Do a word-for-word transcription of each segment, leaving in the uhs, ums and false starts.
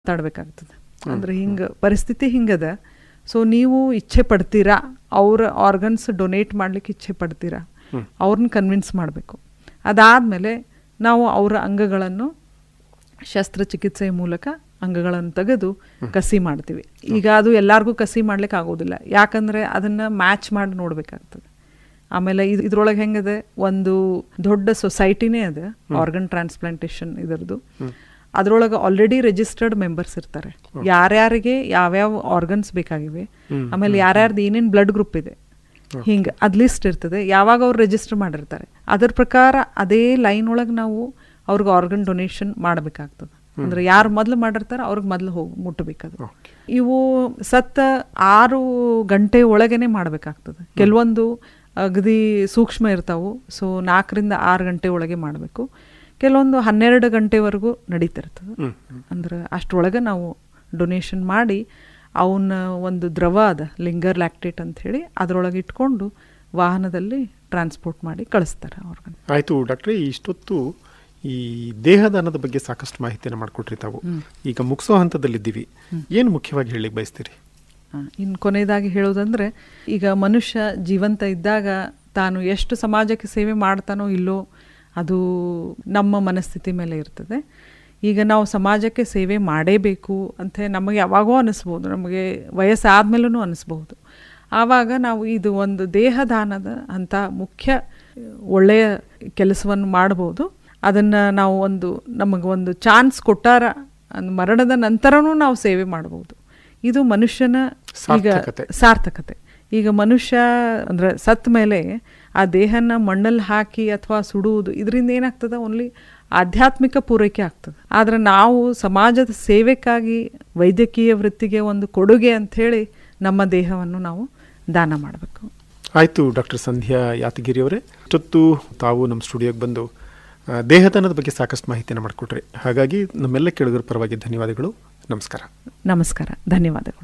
ಮಾತಾಡ್ಬೇಕಾಗ್ತದೆ. ಅಂದರೆ ಹಿಂಗೆ ಪರಿಸ್ಥಿತಿ ಹಿಂಗದ. ಸೊ ನೀವು ಇಚ್ಛೆ ಪಡ್ತೀರಾ, ಅವ್ರ ಆರ್ಗನ್ಸ್ ಡೊನೇಟ್ ಮಾಡ್ಲಿಕ್ಕೆ ಇಚ್ಛೆ ಪಡ್ತೀರಾ, ಅವ್ರನ್ನ ಕನ್ವಿನ್ಸ್ ಮಾಡಬೇಕು. ಅದಾದಮೇಲೆ ನಾವು ಅವರ ಅಂಗಗಳನ್ನು ಶಸ್ತ್ರಚಿಕಿತ್ಸೆಯ ಮೂಲಕ ಅಂಗಗಳನ್ನು ತೆಗೆದು ಕಸಿ ಮಾಡ್ತೀವಿ. ಈಗ ಅದು ಎಲ್ಲರಿಗೂ ಕಸಿ ಮಾಡ್ಲಿಕ್ಕೆ ಆಗೋದಿಲ್ಲ, ಯಾಕಂದರೆ ಅದನ್ನು ಮ್ಯಾಚ್ ಮಾಡಿ ನೋಡಬೇಕಾಗ್ತದೆ. ಆಮೇಲೆ ಇದು ಇದ್ರೊಳಗೆ ಹೆಂಗದೆ, ಒಂದು ದೊಡ್ಡ ಸೊಸೈಟಿನೇ ಅದ ಆರ್ಗನ್ ಟ್ರಾನ್ಸ್ಪ್ಲಾಂಟೇಷನ್ ಇದರದು. ಅದರೊಳಗೆ ಆಲ್ರೆಡಿ ರಿಜಿಸ್ಟರ್ಡ್ ಮೆಂಬರ್ಸ್ ಇರ್ತಾರೆ, ಯಾರ್ಯಾರಿಗೆ ಯಾವ್ಯಾವ ಆರ್ಗನ್ಸ್ ಬೇಕಾಗಿವೆ, ಆಮೇಲೆ ಯಾರ್ಯಾರ್ದು ಏನೇನು ಬ್ಲಡ್ ಗ್ರೂಪ್ ಇದೆ, ಹಿಂಗೆ ಅದು ಲಿಸ್ಟ್ ಇರ್ತದೆ. ಯಾವಾಗ ಅವ್ರು ರಿಜಿಸ್ಟರ್ ಮಾಡಿರ್ತಾರೆ ಅದ್ರ ಪ್ರಕಾರ ಅದೇ ಲೈನ್ ಒಳಗೆ ನಾವು ಅವ್ರಿಗೆ ಆರ್ಗನ್ ಡೊನೇಷನ್ ಮಾಡಬೇಕಾಗ್ತದೆ. ಅಂದ್ರೆ ಯಾರು ಮೊದಲು ಮಾಡಿರ್ತಾರೆ ಅವ್ರಿಗೆ ಮೊದಲು ಹೋಗಿ ಮುಟ್ಟಬೇಕದು. ಇವು ಸತ್ತ ಆರು ಗಂಟೆ ಒಳಗೇನೆ ಮಾಡಬೇಕಾಗ್ತದೆ. ಕೆಲವೊಂದು ಅಗದಿ ಸೂಕ್ಷ್ಮ ಇರ್ತಾವು, ಸೊ ನಾಲ್ಕರಿಂದ ಆರು ಗಂಟೆ ಒಳಗೆ ಮಾಡಬೇಕು. ಕೆಲವೊಂದು ಹನ್ನೆರಡು ಗಂಟೆವರೆಗೂ ನಡೀತಿರ್ತದೆ. ಅಂದ್ರೆ ಅಷ್ಟರೊಳಗೆ ನಾವು ಡೊನೇಷನ್ ಮಾಡಿ ಅವನ್ನ ಒಂದು ದ್ರವ ಅದ ಲಿಂಗರ್ ಲ್ಯಾಕ್ಟೇಟ್ ಅಂತ ಹೇಳಿ ಅದರೊಳಗೆ ಇಟ್ಕೊಂಡು ವಾಹನದಲ್ಲಿ ಟ್ರಾನ್ಸ್ಪೋರ್ಟ್ ಮಾಡಿ ಕಳಿಸ್ತಾರೆ ಆರ್ಗನ್. ಆಯಿತು ಡಾಕ್ಟ್ರೇ, ಇಷ್ಟೊತ್ತು ಈ ದೇಹದಾನದ ಬಗ್ಗೆ ಸಾಕಷ್ಟು ಮಾಹಿತಿಯನ್ನು ಮಾಡಿಕೊಟ್ರಿ ತಾವು. ಈಗ ಮುಗಿಸೋ ಹಂತದಲ್ಲಿದ್ದೀವಿ, ಏನು ಮುಖ್ಯವಾಗಿ ಹೇಳಲಿಕ್ಕೆ ಬಯಸ್ತೀರಿ? ಇನ್ನು ಕೊನೆಯದಾಗಿ ಹೇಳೋದಂದರೆ, ಈಗ ಮನುಷ್ಯ ಜೀವಂತ ಇದ್ದಾಗ ತಾನು ಎಷ್ಟು ಸಮಾಜಕ್ಕೆ ಸೇವೆ ಮಾಡ್ತಾನೋ ಇಲ್ಲೋ ಅದು ನಮ್ಮ ಮನಸ್ಥಿತಿ ಮೇಲೆ ಇರ್ತದೆ. ಈಗ ನಾವು ಸಮಾಜಕ್ಕೆ ಸೇವೆ ಮಾಡೇಬೇಕು ಅಂತ ನಮಗೆ ಯಾವಾಗೋ ಅನಿಸ್ಬೋದು, ನಮಗೆ ವಯಸ್ಸಾದ್ಮೇಲೂ ಅನಿಸ್ಬಹುದು. ಆವಾಗ ನಾವು ಇದು ಒಂದು ದೇಹದಾನದ ಅಂತ ಮುಖ್ಯ ಒಳ್ಳೆಯ ಕೆಲಸವನ್ನು ಮಾಡ್ಬೋದು. ಅದನ್ನು ನಾವು ಒಂದು ನಮಗೆ ಒಂದು ಚಾನ್ಸ್ ಕೊಟ್ಟಾರ, ಮರಣದ ನಂತರನೂ ನಾವು ಸೇವೆ ಮಾಡ್ಬೋದು. ಇದು ಮನುಷ್ಯನ ಈಗ ಸಾರ್ಥಕತೆ. ಈಗ ಮನುಷ್ಯ ಅಂದರೆ ಸತ್ತ ಮೇಲೆ ಆ ದೇಹನ ಮಣ್ಣಲ್ಲಿ ಹಾಕಿ ಅಥವಾ ಸುಡುವುದು, ಇದರಿಂದ ಏನಾಗ್ತದೆ, ಓನ್ಲಿ ಆಧ್ಯಾತ್ಮಿಕ ಪೂರೈಕೆ ಆಗ್ತದೆ. ಆದರೆ ನಾವು ಸಮಾಜದ ಸೇವೆಕ್ಕಾಗಿ ವೈದ್ಯಕೀಯ ವೃತ್ತಿಗೆ ಒಂದು ಕೊಡುಗೆ ಅಂಥೇಳಿ ನಮ್ಮ ದೇಹವನ್ನು ನಾವು ದಾನ ಮಾಡಬೇಕು. ಆಯಿತು ಡಾಕ್ಟರ್ ಸಂಧ್ಯಾ ಯಾತಗಿರಿ ಅವರೇ, ಇಷ್ಟೊತ್ತು ತಾವು ನಮ್ಮ ಸ್ಟುಡಿಯೋಗೆ ಬಂದು ದೇಹದಾನದ ಬಗ್ಗೆ ಸಾಕಷ್ಟು ಮಾಹಿತಿಯನ್ನು ಮಾಡಿಕೊಟ್ರಿ. ಹಾಗಾಗಿ ನಮ್ಮೆಲ್ಲ ಕೇಳುಗರ ಪರವಾಗಿ ಧನ್ಯವಾದಗಳು. ನಮಸ್ಕಾರ. ನಮಸ್ಕಾರ, ಧನ್ಯವಾದಗಳು.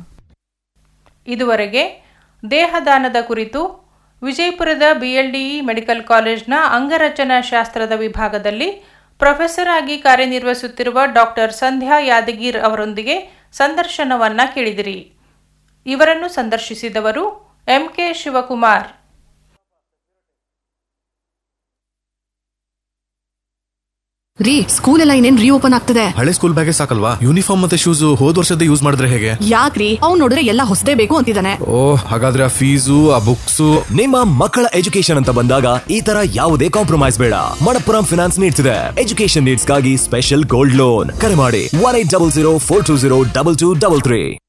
ಇದುವರೆಗೆ ದೇಹದಾನದ ಕುರಿತು ವಿಜಯಪುರದ ಬಿಎಲ್ಡಿಇ ಮೆಡಿಕಲ್ ಕಾಲೇಜ್ನ ಅಂಗರಚನಾ ಶಾಸ್ತ್ರದ ವಿಭಾಗದಲ್ಲಿ ಪ್ರೊಫೆಸರ್ ಆಗಿ ಕಾರ್ಯನಿರ್ವಹಿಸುತ್ತಿರುವ ಡಾಕ್ಟರ್ ಸಂಧ್ಯಾ ಯಾದಗಿರ್ ಅವರೊಂದಿಗೆ ಸಂದರ್ಶನವನ್ನ ಕೇಳಿದಿರಿ. ಇವರನ್ನು ಸಂದರ್ಶಿಸಿದವರು ಎಂಕೆ ಶಿವಕುಮಾರ್. ರೀ, ಸ್ಕೂಲ್ ಎಲ್ಲ ಇನ್ನೇನ್ ರೀಓಪನ್ ಆಗ್ತದೆ. ಹಳೆ ಸ್ಕೂಲ್ ಬ್ಯಾಗೇ ಸಾಕಲ್ವಾ? ಯೂನಿಫಾರ್ಮ್ ಮತ್ತೆ ಶೂಸ್ ಹೋದ್ ವರ್ಷದ ಯೂಸ್ ಮಾಡಿದ್ರೆ ಹೇಗೆ? ಯಾಕ್ರಿ, ಅವ್ನು ನೋಡಿದ್ರೆ ಎಲ್ಲ ಹೊಸದೇ ಬೇಕು ಅಂತಿದ್ದಾನೆ. ಓ, ಹಾಗಾದ್ರೆ ಆ ಫೀಸು ಆ ಬುಕ್ಸ್. ನಿಮ್ಮ ಮಕ್ಕಳ ಎಜುಕೇಶನ್ ಅಂತ ಬಂದಾಗ ಈ ತರ ಯಾವುದೇ ಕಾಂಪ್ರಮೈಸ್ ಬೇಡ. ಮಣಪ್ಪುರಂ ಫಿನಾನ್ಸ್ ನೀಡ್ತಿದೆ ಎಜುಕೇಶನ್ ನೀಡ್ಸ್ ಗಾಗಿ ಸ್ಪೆಷಲ್ ಗೋಲ್ಡ್ ಲೋನ್. ಕರೆ ಮಾಡಿ one eight double zero four two zero double two double three.